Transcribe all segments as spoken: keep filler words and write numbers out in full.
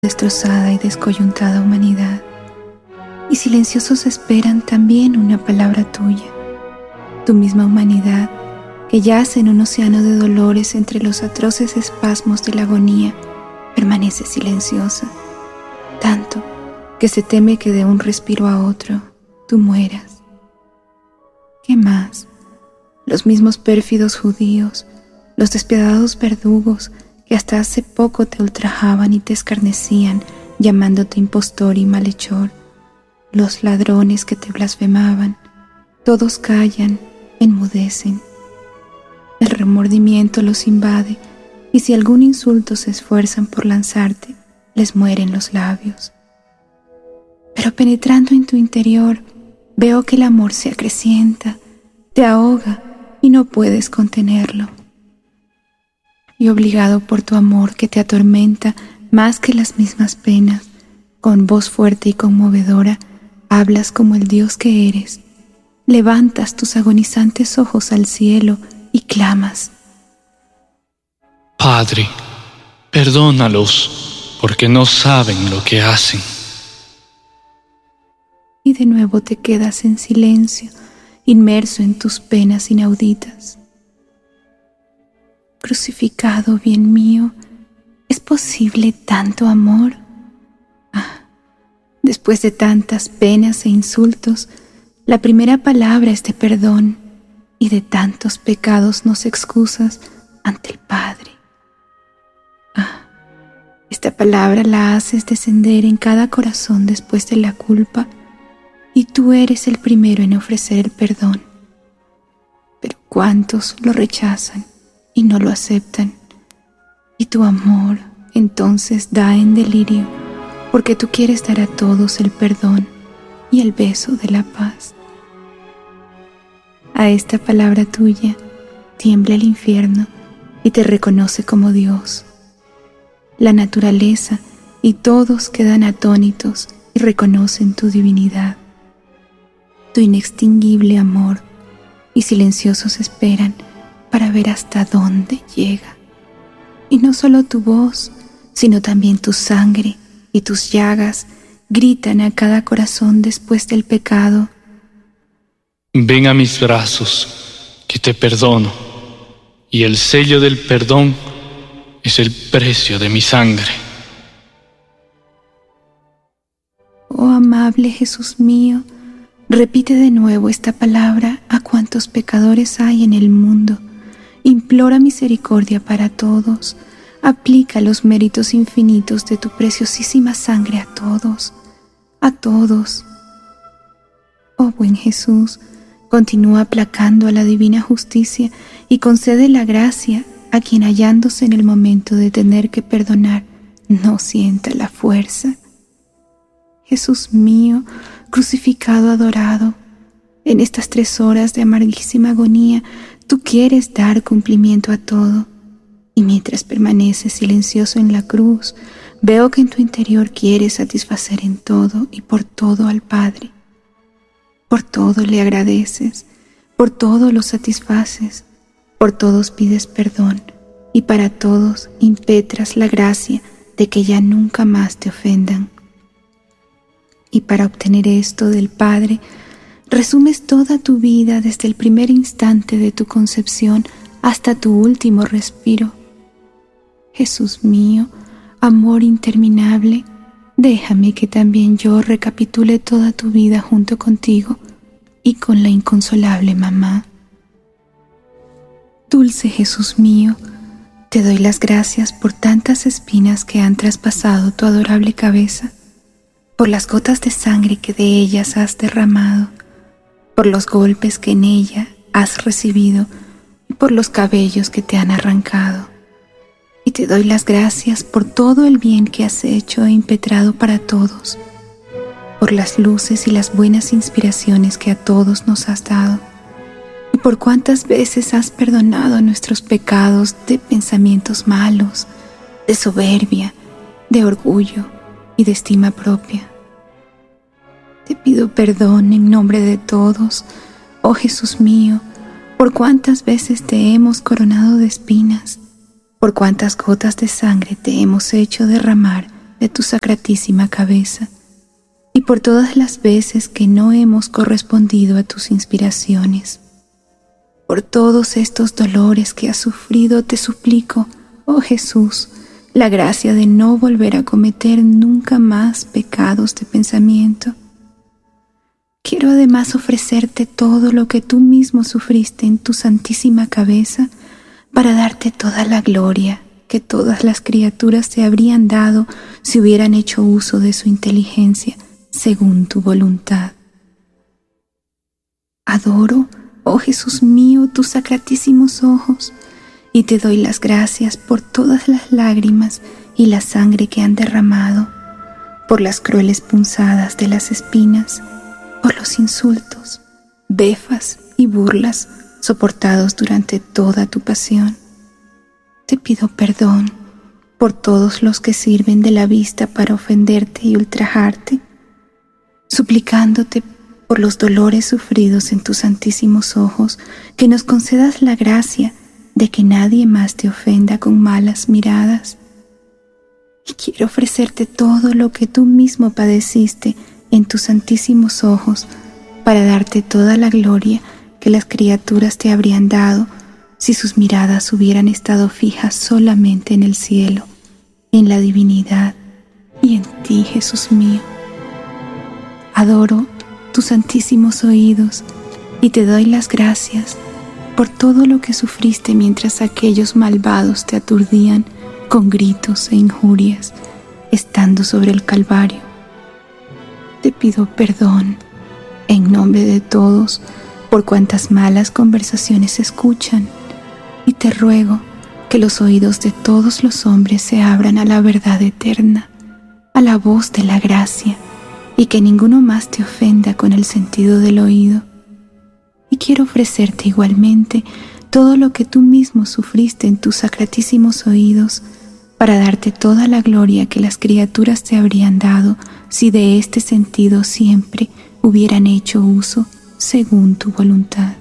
destrozada y descoyuntada humanidad, y silenciosos esperan también una palabra tuya. Tu misma humanidad, que yace en un océano de dolores entre los atroces espasmos de la agonía, permanece silenciosa, tanto que se teme que de un respiro a otro tú mueras. ¿Qué más? Los mismos pérfidos judíos, los despiadados verdugos que hasta hace poco te ultrajaban y te escarnecían, llamándote impostor y malhechor, los ladrones que te blasfemaban, todos callan, enmudecen. El remordimiento los invade, y si algún insulto se esfuerzan por lanzarte, les mueren los labios. Pero penetrando en tu interior, veo que el amor se acrecienta, te ahoga y no puedes contenerlo. Y obligado por tu amor que te atormenta más que las mismas penas, con voz fuerte y conmovedora, hablas como el Dios que eres, levantas tus agonizantes ojos al cielo y clamas: Padre, perdónalos, porque no saben lo que hacen. Y de nuevo te quedas en silencio, inmerso en tus penas inauditas. Crucificado, bien mío, ¿es posible tanto amor? Ah, después de tantas penas e insultos, la primera palabra es de perdón, y de tantos pecados nos excusas ante el Padre. Ah, esta palabra la haces descender en cada corazón después de la culpa, y tú eres el primero en ofrecer el perdón. Pero ¿cuántos lo rechazan y no lo aceptan? Y tu amor entonces da en delirio, porque tú quieres dar a todos el perdón y el beso de la paz. A esta palabra tuya tiembla el infierno y te reconoce como Dios. La naturaleza y todos quedan atónitos y reconocen tu divinidad, tu inextinguible amor, y silenciosos esperan para ver hasta dónde llega. Y no solo tu voz, sino también tu sangre y tus llagas gritan a cada corazón después del pecado: Ven a mis brazos, que te perdono, y el sello del perdón es el precio de mi sangre. Oh amable Jesús mío, repite de nuevo esta palabra a cuantos pecadores hay en el mundo. Implora misericordia para todos. Aplica los méritos infinitos de tu preciosísima sangre a todos, a todos. Oh buen Jesús, continúa aplacando a la divina justicia y concede la gracia a quien, hallándose en el momento de tener que perdonar, no sienta la fuerza. Jesús mío, crucificado, adorado, en estas tres horas de amarguísima agonía, tú quieres dar cumplimiento a todo, y mientras permaneces silencioso en la cruz, veo que en tu interior quieres satisfacer en todo y por todo al Padre. Por todo le agradeces, por todo lo satisfaces, por todos pides perdón, y para todos impetras la gracia de que ya nunca más te ofendan. Y para obtener esto del Padre, resumes toda tu vida desde el primer instante de tu concepción hasta tu último respiro. Jesús mío, amor interminable, déjame que también yo recapitule toda tu vida junto contigo y con la inconsolable mamá. Dulce Jesús mío, te doy las gracias por tantas espinas que han traspasado tu adorable cabeza, por las gotas de sangre que de ellas has derramado, por los golpes que en ella has recibido y por los cabellos que te han arrancado. Y te doy las gracias por todo el bien que has hecho e impetrado para todos, por las luces y las buenas inspiraciones que a todos nos has dado, y por cuántas veces has perdonado nuestros pecados de pensamientos malos, de soberbia, de orgullo y de estima propia. Te pido perdón en nombre de todos, oh Jesús mío, por cuántas veces te hemos coronado de espinas, por cuántas gotas de sangre te hemos hecho derramar de tu sacratísima cabeza, y por todas las veces que no hemos correspondido a tus inspiraciones. Por todos estos dolores que has sufrido, te suplico, oh Jesús, la gracia de no volver a cometer nunca más pecados de pensamiento. Quiero además ofrecerte todo lo que tú mismo sufriste en tu santísima cabeza para darte toda la gloria que todas las criaturas te habrían dado si hubieran hecho uso de su inteligencia según tu voluntad. Adoro, oh Jesús mío, tus sacratísimos ojos, y te doy las gracias por todas las lágrimas y la sangre que han derramado, por las crueles punzadas de las espinas, por los insultos, befas y burlas soportados durante toda tu pasión. Te pido perdón por todos los que sirven de la vista para ofenderte y ultrajarte, suplicándote por los dolores sufridos en tus santísimos ojos, que nos concedas la gracia de que nadie más te ofenda con malas miradas. Y quiero ofrecerte todo lo que tú mismo padeciste en tus santísimos ojos para darte toda la gloria que las criaturas te habrían dado si sus miradas hubieran estado fijas solamente en el cielo, en la divinidad y en ti, Jesús mío. Adoro tus santísimos oídos y te doy las gracias por todo lo que sufriste mientras aquellos malvados te aturdían con gritos e injurias, estando sobre el Calvario. Te pido perdón en nombre de todos por cuantas malas conversaciones se escuchan, y te ruego que los oídos de todos los hombres se abran a la verdad eterna, a la voz de la gracia, y que ninguno más te ofenda con el sentido del oído. Y quiero ofrecerte igualmente todo lo que tú mismo sufriste en tus sacratísimos oídos para darte toda la gloria que las criaturas te habrían dado si de este sentido siempre hubieran hecho uso según tu voluntad.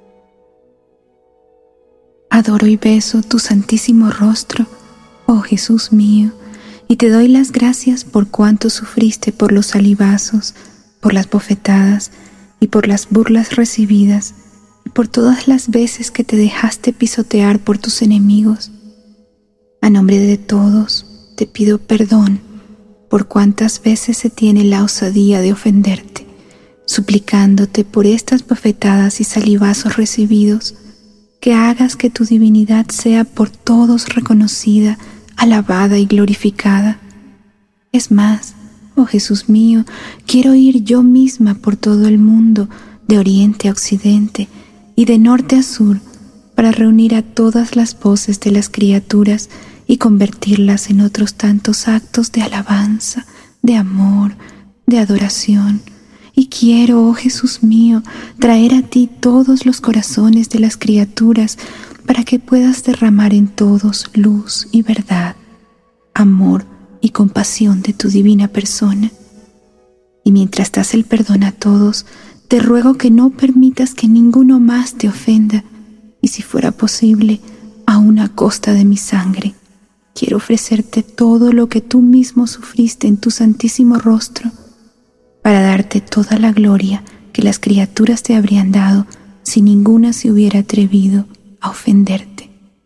Adoro y beso tu santísimo rostro, oh Jesús mío, y te doy las gracias por cuanto sufriste por los salivazos, por las bofetadas y por las burlas recibidas, y por todas las veces que te dejaste pisotear por tus enemigos. A nombre de todos te pido perdón por cuantas veces se tiene la osadía de ofenderte, suplicándote por estas bofetadas y salivazos recibidos, que hagas que tu divinidad sea por todos reconocida, alabada y glorificada. Es más, oh Jesús mío, quiero ir yo misma por todo el mundo, de oriente a occidente y de norte a sur, para reunir a todas las voces de las criaturas y convertirlas en otros tantos actos de alabanza, de amor, de adoración. Y quiero, oh Jesús mío, traer a ti todos los corazones de las criaturas para que puedas derramar en todos luz y verdad, amor y compasión de tu divina persona. Y mientras das el perdón a todos, te ruego que no permitas que ninguno más te ofenda, y si fuera posible, aun a costa de mi sangre. Quiero ofrecerte todo lo que tú mismo sufriste en tu santísimo rostro, para darte toda la gloria que las criaturas te habrían dado si ninguna se hubiera atrevido a ofenderte.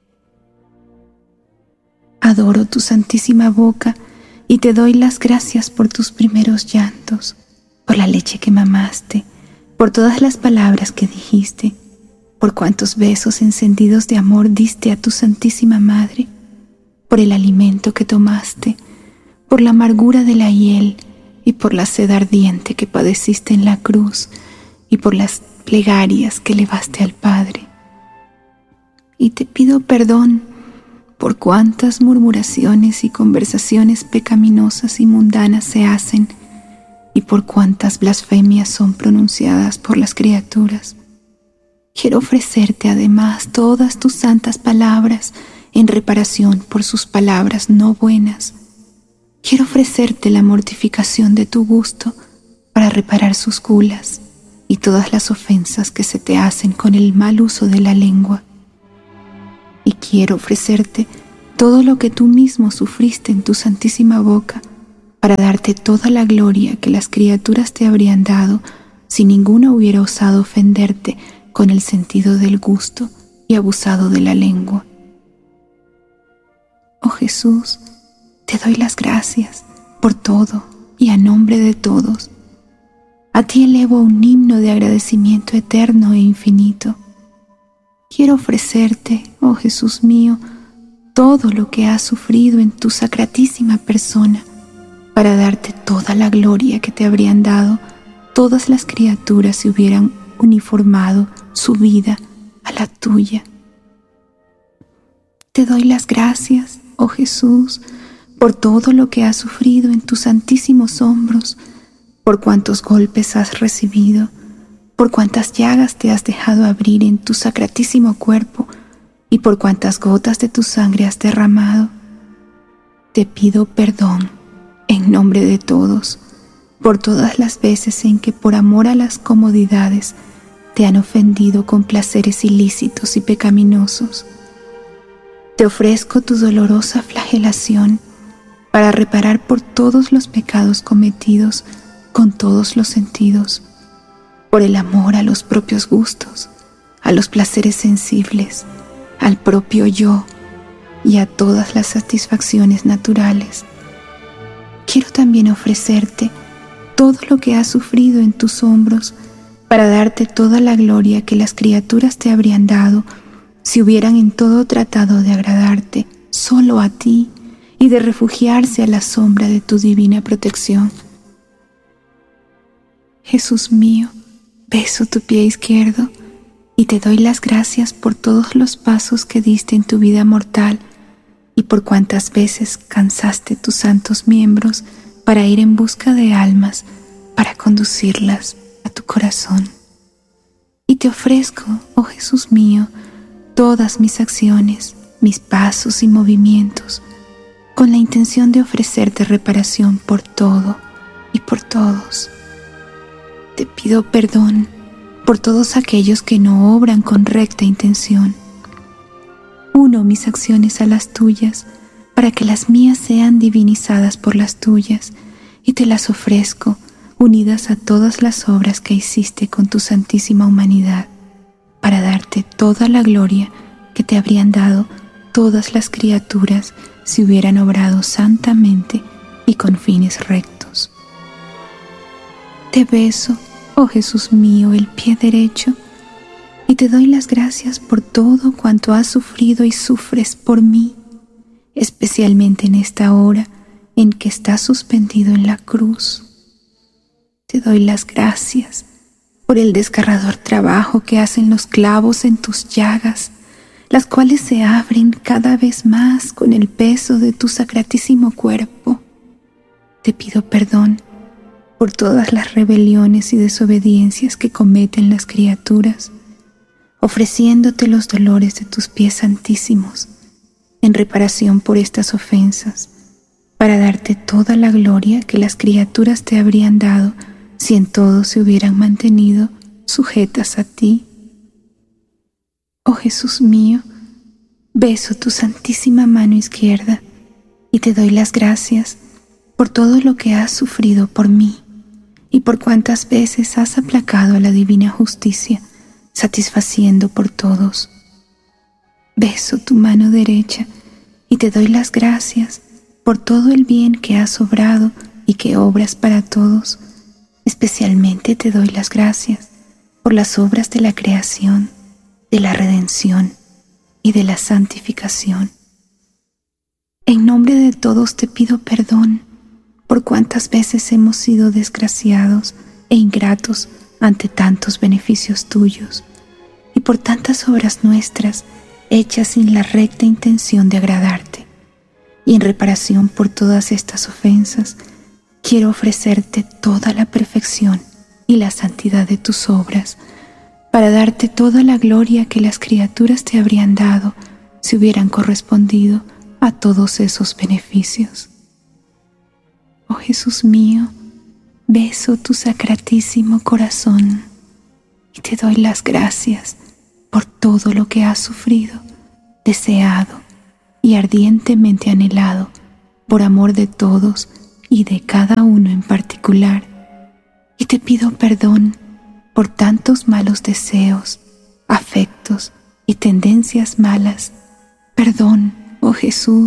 Adoro tu santísima boca y te doy las gracias por tus primeros llantos, por la leche que mamaste, por todas las palabras que dijiste, por cuantos besos encendidos de amor diste a tu santísima madre, por el alimento que tomaste, por la amargura de la hiel y por la sed ardiente que padeciste en la cruz y por las plegarias que elevaste al Padre. Y te pido perdón por cuántas murmuraciones y conversaciones pecaminosas y mundanas se hacen y por cuántas blasfemias son pronunciadas por las criaturas. Quiero ofrecerte además todas tus santas palabras en reparación por sus palabras no buenas. Quiero ofrecerte la mortificación de tu gusto para reparar sus gulas y todas las ofensas que se te hacen con el mal uso de la lengua. Y quiero ofrecerte todo lo que tú mismo sufriste en tu santísima boca para darte toda la gloria que las criaturas te habrían dado si ninguna hubiera osado ofenderte con el sentido del gusto y abusado de la lengua. Oh Jesús, te doy las gracias por todo y a nombre de todos. A ti elevo un himno de agradecimiento eterno e infinito. Quiero ofrecerte, oh Jesús mío, todo lo que has sufrido en tu sacratísima persona, para darte toda la gloria que te habrían dado todas las criaturas si hubieran uniformado su vida a la tuya. Te doy las gracias, oh Jesús, por todo lo que has sufrido en tus santísimos hombros, por cuántos golpes has recibido, por cuántas llagas te has dejado abrir en tu sacratísimo cuerpo y por cuántas gotas de tu sangre has derramado. Te pido perdón en nombre de todos, por todas las veces en que por amor a las comodidades te han ofendido con placeres ilícitos y pecaminosos. Te ofrezco tu dolorosa flagelación para reparar por todos los pecados cometidos con todos los sentidos, por el amor a los propios gustos, a los placeres sensibles, al propio yo y a todas las satisfacciones naturales. Quiero también ofrecerte todo lo que has sufrido en tus hombros para darte toda la gloria que las criaturas te habrían dado si hubieran en todo tratado de agradarte solo a ti y de refugiarse a la sombra de tu divina protección. Jesús mío, beso tu pie izquierdo y te doy las gracias por todos los pasos que diste en tu vida mortal y por cuántas veces cansaste tus santos miembros para ir en busca de almas, para conducirlas a tu corazón. Y te ofrezco, oh Jesús mío, todas mis acciones, mis pasos y movimientos, con la intención de ofrecerte reparación por todo y por todos. Te pido perdón por todos aquellos que no obran con recta intención. Uno mis acciones a las tuyas, para que las mías sean divinizadas por las tuyas, y te las ofrezco unidas a todas las obras que hiciste con tu santísima humanidad, para darte toda la gloria que te habrían dado todas las criaturas si hubieran obrado santamente y con fines rectos. Te beso, oh Jesús mío, el pie derecho, y te doy las gracias por todo cuanto has sufrido y sufres por mí, especialmente en esta hora en que estás suspendido en la cruz. Te doy las gracias por el desgarrador trabajo que hacen los clavos en tus llagas, las cuales se abren cada vez más con el peso de tu sacratísimo cuerpo. Te pido perdón por todas las rebeliones y desobediencias que cometen las criaturas, ofreciéndote los dolores de tus pies santísimos en reparación por estas ofensas, para darte toda la gloria que las criaturas te habrían dado si en todo se hubieran mantenido sujetas a ti. Oh Jesús mío, beso tu santísima mano izquierda y te doy las gracias por todo lo que has sufrido por mí y por cuántas veces has aplacado a la divina justicia, satisfaciendo por todos. Beso tu mano derecha y te doy las gracias por todo el bien que has obrado y que obras para todos. Especialmente te doy las gracias por las obras de la creación, de la redención y de la santificación. En nombre de todos te pido perdón por cuántas veces hemos sido desgraciados e ingratos ante tantos beneficios tuyos y por tantas obras nuestras hechas sin la recta intención de agradarte. Y en reparación por todas estas ofensas, quiero ofrecerte toda la perfección y la santidad de tus obras, para darte toda la gloria que las criaturas te habrían dado si hubieran correspondido a todos esos beneficios. Oh Jesús mío, beso tu sacratísimo corazón y te doy las gracias por todo lo que has sufrido, deseado y ardientemente anhelado por amor de todos y de cada uno en particular. Y te pido perdón por tantos malos deseos, afectos y tendencias malas. Perdón, oh Jesús,